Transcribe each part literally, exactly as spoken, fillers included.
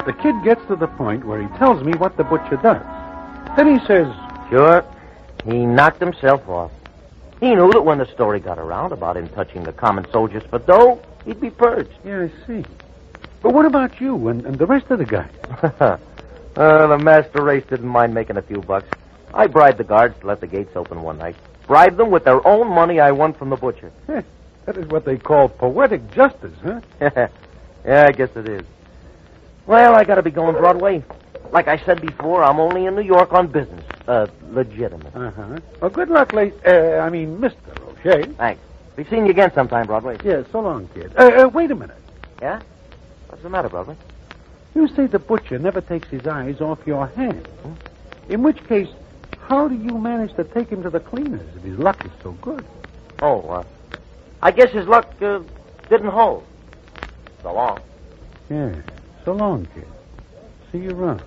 the kid gets to the point where he tells me what the butcher does. Then he says... Sure. He knocked himself off. He knew that when the story got around about him touching the common soldiers for dough, he'd be purged. Yeah, I see. But what about you and, and the rest of the guys? uh, the master race didn't mind making a few bucks. I bribed the guards to let the gates open one night. Bribed them with their own money I won from the butcher. That is what they call poetic justice, huh? Yeah, I guess it is. Well, I gotta be going Broadway. Like I said before, I'm only in New York on business. Uh, legitimate. Uh-huh. Well, good luck, late... Uh, I mean, Mister O'Shea. Thanks. Be seeing you again sometime, Broadway. Yeah, so long, kid. Uh, uh, wait a minute. Yeah? What's the matter, Broadway? You say the butcher never takes his eyes off your hand. Hmm? In which case, how do you manage to take him to the cleaners if his luck is so good? Oh, uh, I guess his luck uh, didn't hold. So long. Yeah, so long, kid. See you around.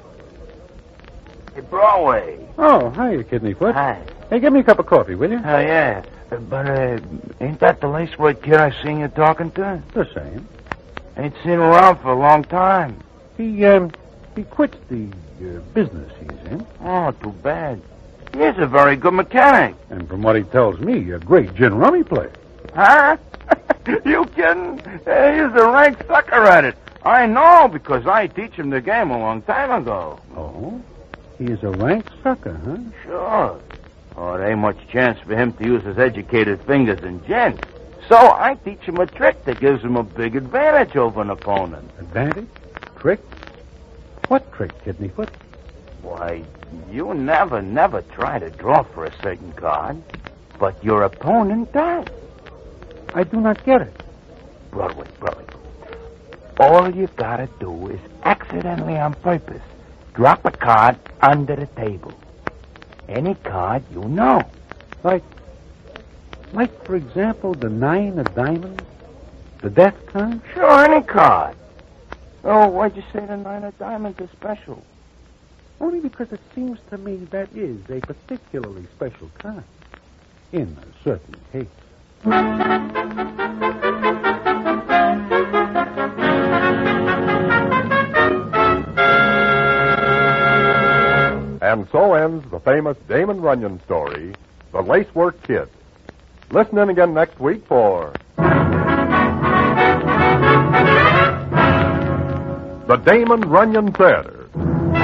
Hey, Broadway. Oh, hiya, Kidneyfoot. Hi. Hey, give me a cup of coffee, will you? Oh, yeah. Uh, but, uh, ain't that the lacework kid I seen you talking to? The same. Ain't seen him around for a long time. He, um, he quits the uh, business he's in. Oh, too bad. He's a very good mechanic. And from what he tells me, a great gin rummy player. Huh? You kidding? Uh, he's a rank sucker at it. I know, because I teach him the game a long time ago. Oh? He is a rank sucker, huh? Sure. Oh, there ain't much chance for him to use his educated fingers in gin. So I teach him a trick that gives him a big advantage over an opponent. Advantage? Trick? What trick, Kidneyfoot? Why, you never, never try to draw for a certain card, but your opponent does. I do not get it. Broadway, Broadway. All you gotta do is accidentally on purpose drop a card under the table. Any card you know. Like, like, for example, the nine of diamonds? The death card? Sure, any card. Oh, why'd you say the nine of diamonds is special? Only because it seems to me that is a particularly special card. In a certain case. And so ends the famous Damon Runyon story, The Lacework Kid. Listen in again next week for The Damon Runyon Theater.